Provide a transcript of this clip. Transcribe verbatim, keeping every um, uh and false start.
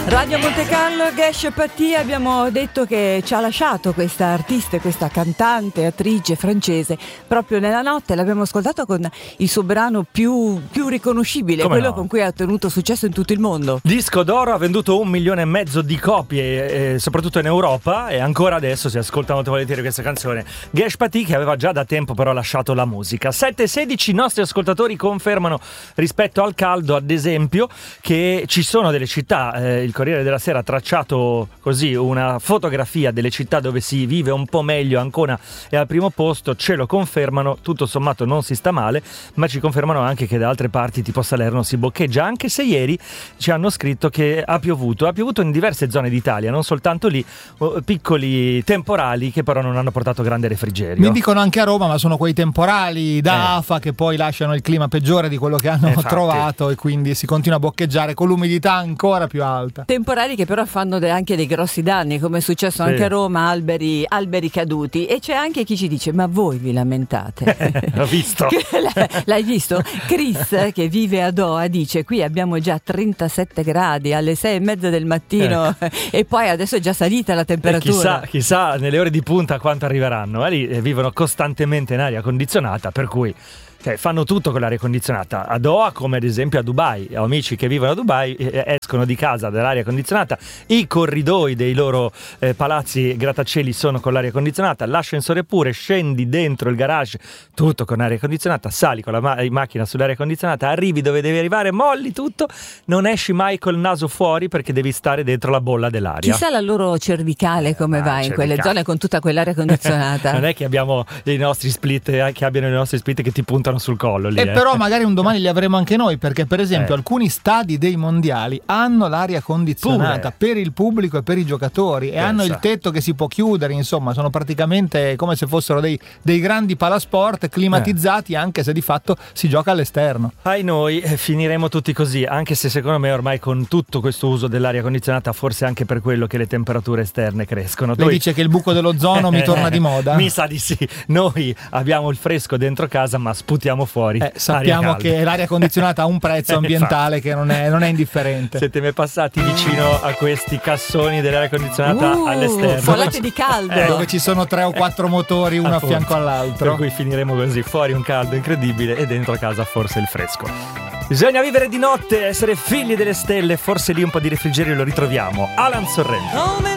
Radio Monte Carlo, Gesh Paty, abbiamo detto che ci ha lasciato questa artista, questa cantante, attrice francese, proprio nella notte. L'abbiamo ascoltato con il suo brano più, più riconoscibile, Come quello no? con cui ha ottenuto successo in tutto il mondo. Disco d'oro, ha venduto un milione e mezzo di copie, eh, soprattutto in Europa, e ancora adesso si ascolta molto volentieri questa canzone. Gesh Paty, che aveva già da tempo però lasciato la musica. sette e sedici, i nostri ascoltatori confermano rispetto al caldo, ad esempio, che ci sono delle città, eh, il Corriere della Sera ha tracciato così una fotografia delle città dove si vive un po' meglio. Ancona è al primo posto, ce lo confermano, tutto sommato non si sta male, ma ci confermano anche che da altre parti tipo Salerno si boccheggia, anche se ieri ci hanno scritto che ha piovuto, ha piovuto in diverse zone d'Italia, non soltanto lì, piccoli temporali che però non hanno portato grande refrigerio. Mi dicono anche a Roma, ma sono quei temporali da afa eh. che poi lasciano il clima peggiore di quello che hanno eh, trovato, e quindi si continua a boccheggiare con l'umidità ancora più alta. Temporali che però fanno de- anche dei grossi danni, come è successo sì. anche a Roma, alberi, alberi caduti. E c'è anche chi ci dice: ma voi vi lamentate? L'ho visto. L'hai visto? Chris, che vive a Doha, dice: qui abbiamo già trentasette gradi alle sei e mezza del mattino, ecco. E poi adesso è già salita la temperatura. Chissà, chissà nelle ore di punta quanto arriveranno. Eh, lì vivono costantemente in aria condizionata, per cui cioè, fanno tutto con l'aria condizionata. A Doha, come ad esempio a Dubai, ho amici che vivono a Dubai, eh, escono di casa dall'aria condizionata, i corridoi dei loro eh, palazzi grattacieli sono con l'aria condizionata, l'ascensore pure, scendi dentro il garage, tutto con aria condizionata, sali con la ma- macchina sull'aria condizionata, arrivi dove devi arrivare, molli tutto, non esci mai col naso fuori perché devi stare dentro la bolla dell'aria. Chissà la loro cervicale come eh, va in cervicale. quelle zone con tutta quell'aria condizionata. Non è che abbiamo i nostri split, eh, che abbiano i nostri split che ti puntano sul collo lì, e eh. però magari un domani li avremo anche noi, perché per esempio eh. alcuni stadi dei mondiali hanno l'aria condizionata Pure. per il pubblico e per i giocatori. Pensa. E hanno il tetto che si può chiudere, insomma sono praticamente come se fossero dei, dei grandi palasport climatizzati, eh. anche se di fatto si gioca all'esterno. Ai noi eh, finiremo tutti così, anche se secondo me ormai con tutto questo uso dell'aria condizionata forse anche per quello che le temperature esterne crescono. Lei noi... dice che il buco dell'ozono mi torna di moda? Mi sa di sì. Noi abbiamo il fresco dentro casa ma sputiamo fuori. Eh, sappiamo che l'aria condizionata ha un prezzo ambientale che non è, non è indifferente. Siete mai passati vicino a questi cassoni dell'aria condizionata uh, all'esterno? Folate di caldo. Eh, dove ci sono tre o quattro motori uno Appunto. a fianco all'altro. Per cui finiremo così, fuori un caldo incredibile e dentro casa forse il fresco. Bisogna vivere di notte, essere figli delle stelle, forse lì un po' di refrigerio lo ritroviamo. Alan Sorrento.